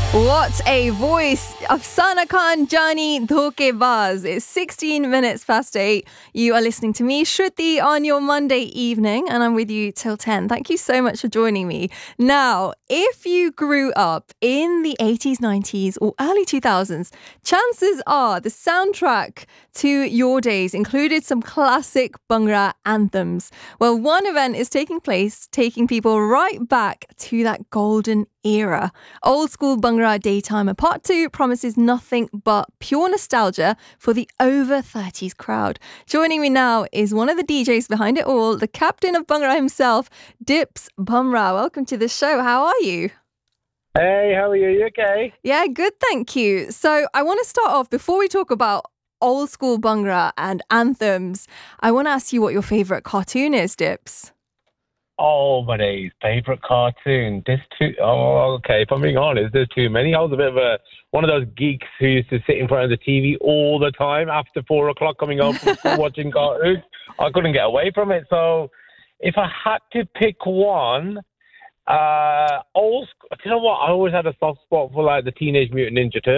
What a voice! Afsana Khan Jani Dhokebaz. It's 16 minutes past 8. You are listening to me, Shruti, on your Monday evening, and I'm with you till 10. Thank you so much for joining me. Now, if you grew up in the 80s, 90s, or early 2000s, chances are the soundtrack to your days included some classic Bhangra anthems. Well, one event is taking place, taking people right back to that golden era. Old School Bhangra Daytimer Part 2 promises nothing but pure nostalgia for the over 30s crowd. Joining me now is one of the DJs behind it all, the captain of Bhangra himself, Dips Bhamra. Welcome to the show. How are you? Hey, how are you? You okay? Yeah, good, thank you. So I want to start off, before we talk about old school Bhangra and anthems, I want to ask you what your favourite cartoon is, Dips. Oh, my days. Favourite cartoon? Okay, if I'm being honest, there's too many. I was a bit of one of those geeks who used to sit in front of the TV all the time after 4 o'clock coming home from school watching cartoons. I couldn't get away from it. So if I had to pick one, you know what? I always had a soft spot for like the Teenage Mutant Ninja Turtles.